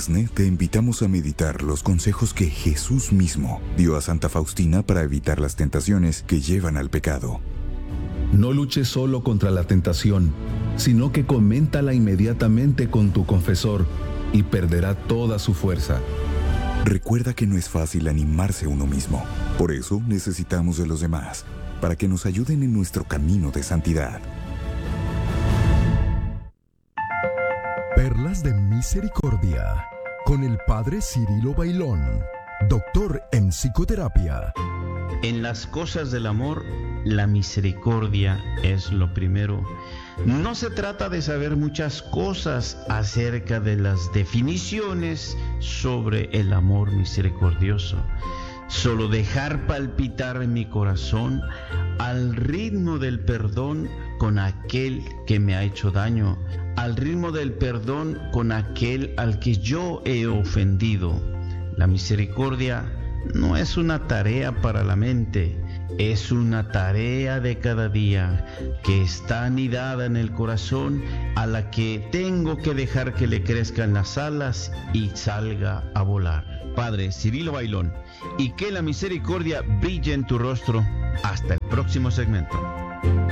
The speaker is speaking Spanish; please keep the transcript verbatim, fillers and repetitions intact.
Asne te invitamos a meditar los consejos que Jesús mismo dio a Santa Faustina para evitar las tentaciones que llevan al pecado. No luches solo contra la tentación, sino que coméntala inmediatamente con tu confesor y perderá toda su fuerza. Recuerda que no es fácil animarse uno mismo. Por eso necesitamos de los demás, para que nos ayuden en nuestro camino de santidad. Perlas de Misericordia, con el Padre Cirilo Bailón, doctor en psicoterapia. En las cosas del amor, la misericordia es lo primero. No se trata de saber muchas cosas acerca de las definiciones sobre el amor misericordioso. Solo dejar palpitar mi corazón al ritmo del perdón con aquel que me ha hecho daño, al ritmo del perdón con aquel al que yo he ofendido. La misericordia no es una tarea para la mente, es una tarea de cada día que está anidada en el corazón, a la que tengo que dejar que le crezcan las alas y salga a volar. Padre Cirilo Bailón, y que la misericordia brille en tu rostro. Hasta el próximo segmento.